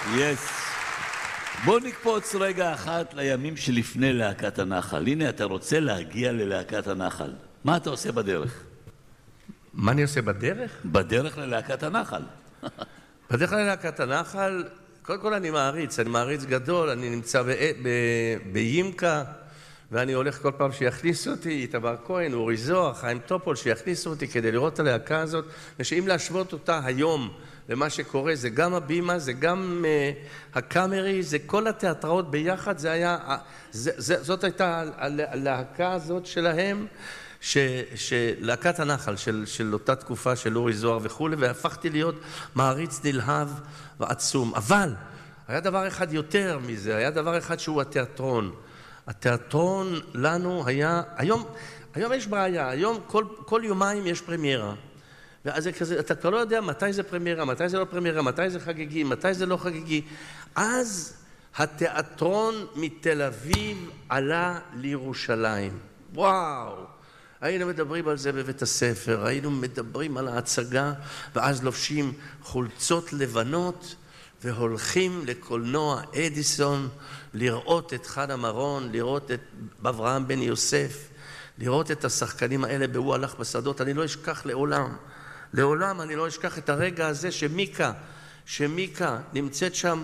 יס. בוא נקפוץ רגע אחת לימים שלפני להקת הנחל. הנה, אתה רוצה להגיע ללהקת הנחל. מה אתה עושה בדרך? מה אני עושה בדרך? בדרך ללהקת הנחל. בדרך ללהקת הנחל, קודם כל אני מעריץ גדול, אני נמצא בימקה, ואני הולך כל פעם שיכניסו אותי, איתמר כהן, אורי זוהר, חיים טופול, שיכניסו אותי כדי לראות את הלהקה הזאת, ושאם להשוות אותה היום למה שקורה, זה גם הבימה, זה גם הקאמרי, זה כל התיאטראות ביחד, זאת הייתה הלהקה הזאת שלהם, להקת הנחל של אותה תקופה של אורי זוהר וכו', והפכתי להיות מעריץ נלהב ועצום. אבל היה דבר אחד יותר מזה, היה דבר אחד שהוא התיאטרון. התיאטרון לנו היה, היום יש בעיה, היום כל יומיים יש פרמיירה. ואז זה כזה, אתה כבר לא יודע מתי זה פרמיירה, מתי זה לא פרמיירה, מתי זה חגיגי, מתי זה לא חגיגי. אז התיאטרון מתל אביב עלה לירושלים. וואו! היינו מדברים על זה בבית הספר, היינו מדברים על ההצגה, ואז לובשים חולצות לבנות, והולכים לקולנוע אדיסון, לראות את חנה מרון, לראות את אברהם בן יוסף, לראות את השחקנים האלה בהוא הלך בשדות. אני לא אשכח לעולם אני לא אשכח את הרגע הזה שמיקה נמצאת שם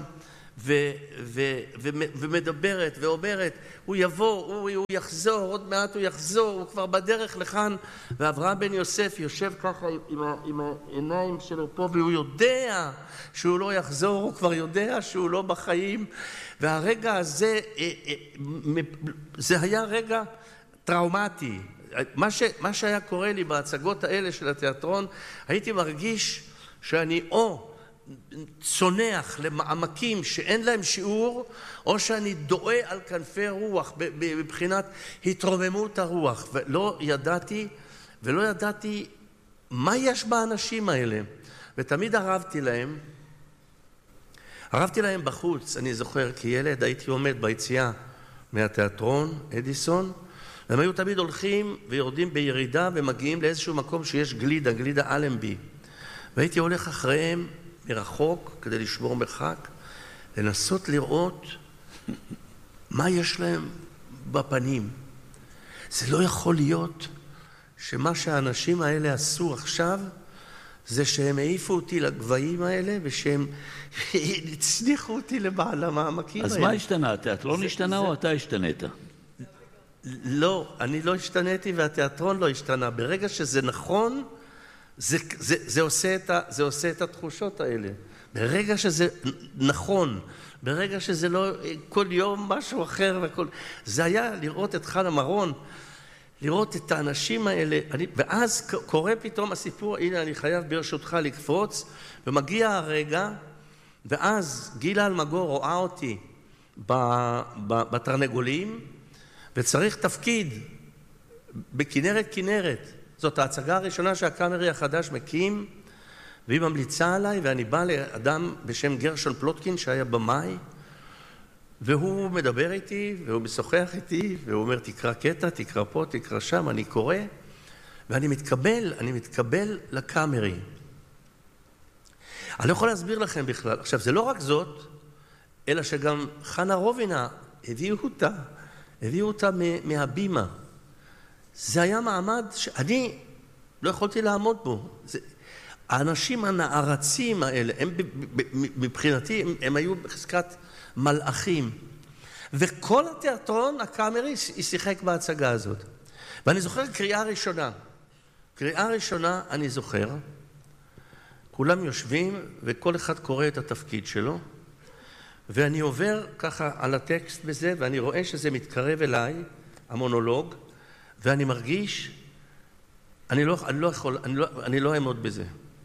ומדברת ואומרת, הוא יבוא, הוא יחזור, עוד מעט הוא יחזור, הוא כבר בדרך לכאן, ואברהם בן יוסף יושב ככה עם העיניים שלו פה, והוא יודע שהוא לא יחזור, הוא כבר יודע שהוא לא בחיים, והרגע הזה, זה היה רגע טראומטי. מה שהיה קורה לי בהצגות האלה של התיאטרון, הייתי מרגיש שאני צונח למעמקים שאין להם שיעור, או שאני דועה על כנפי רוח מבחינת התרוממות הרוח, ולא ידעתי מה יש באנשים האלה. ותמיד ערבתי להם בחוץ. אני זוכר כילד הייתי עומד ביציאה מהתיאטרון אדיסון, והם היו תמיד הולכים ויורדים בירידה ומגיעים לאיזשהו מקום שיש גלידה אלנבי, והייתי הולך אחריהם מרחוק כדי לשמור מרחק, לנסות לראות מה יש להם בפנים. זה לא יכול להיות שמה שהאנשים האלה עשו עכשיו זה שהם העיפו אותי לגבהים האלה ושהם הצניחו אותי למעמקים האלה. אז מה השתנה? התיאטרון השתנה או אתה השתנית? לא, אני לא השתניתי והתיאטרון לא השתנה. ברגע שזה נכון, זה עושה את התחושות האלה. ברגע שזה נכון, ברגע שזה לא כל יום משהו אחר, זה היה לראות את חנה מרון, לראות את האנשים האלה, ואז קורה פתאום הסיפור, הנה אני חייב ברשותך לקפוץ, ומגיע הרגע, ואז גילה אלמגור רואה אותי בתרנגולים, וצריך תפקיד בכנרת. זאת ההצגה הראשונה שהקאמרי החדש מקים, והיא ממליצה עליי, ואני בא לאדם בשם גרשון פלוטקין שהיה במאי, והוא מדבר איתי, והוא משוחח איתי, והוא אומר תקרא קטע, תקרא פה, תקרא שם, אני קורא, ואני מתקבל לקאמרי. אני לא יכול להסביר לכם בכלל. עכשיו, זה לא רק זאת, אלא שגם חנה רובינה הביאו אותה מהבימה. זה היה מעמד שאני לא יכולתי לעמוד בו. האנשים הנערצים האלה, הם מבחינתי, הם היו בחזקת מלאכים. וכל התיאטרון הקאמרי שיחק בהצגה הזאת. ואני זוכר קריאה ראשונה אני זוכר, כולם יושבים וכל אחד קורא את התפקיד שלו, ואני עובר ככה על הטקסט בזה, ואני רואה שזה מתקרב אליי, המונולוג, ואני מרגיש, אני לא אעמוד בזה.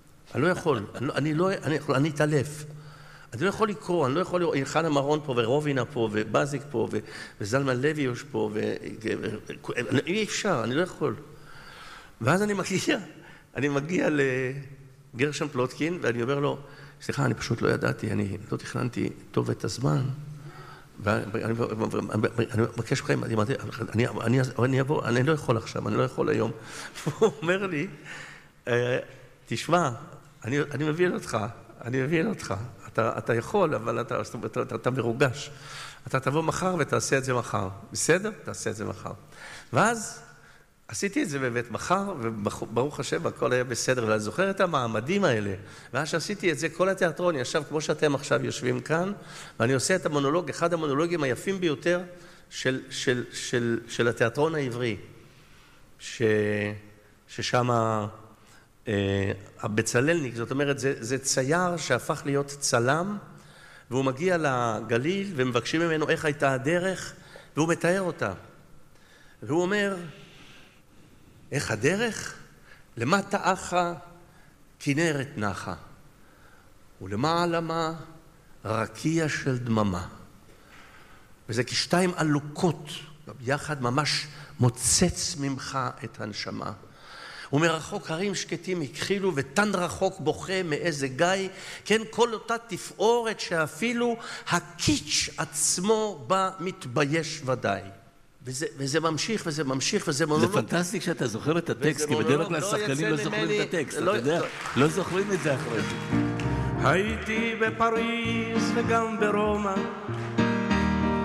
אני אתעלף. אני לא יכול לקרוא, אני לא יכול לראות, חנה מרון פה ורובינה פה ובזיק פה וזלמן לויוש פה, אי אפשר, אני לא יכול. ואז אני מגיע לגרשון פלוטקין ואני אומר לו, סליחה, אני פשוט לא ידעתי, אני לא תכננתי טוב את הזמן, ואני מבקש לכם, אני לא יכול עכשיו, אני לא יכול היום. הוא אומר לי, תשמע, אני מבין אותך, אתה יכול, אבל אתה מרוגש. אתה תבוא מחר ותעשה את זה מחר. בסדר? תעשה את זה מחר. ואז עשיתי את זה באמת מחר, וברוך השם, הכל היה בסדר. ואני זוכר את המעמדים האלה. ואז שעשיתי את זה, כל התיאטרון ישב כמו שאתם עכשיו יושבים כאן, ואני עושה את המונולוג, אחד המונולוגים היפים ביותר של התיאטרון העברי, ששם הבצללניק, זאת אומרת, זה צייר שהפך להיות צלם, והוא מגיע לגליל ומבקשים ממנו איך הייתה הדרך, והוא מתאר אותה. והוא אומר, איך הדרך? למטה אחה כנרת נחה, ולמעלה רקיע של דממה. וזה כשתיים עלוקות, יחד ממש מוצץ ממך את הנשמה. ומרחוק הרים שקטים הכחילו, ותן רחוק בוכה מאיזה גיא, כן, כל אותה תפאורת שאפילו הקיץ' עצמו בה מתבייש ודאי. וזה ממשיך, וזה ממשיך, וזה מונולוג. זה פנטסטי שאתה זוכר את הטקסט, כי בדרך כלל שחקנים לא זוכרים את הטקסט, אתה יודע, לא זוכרים את זה אחרי. הייתי בפריז וגם ברומא,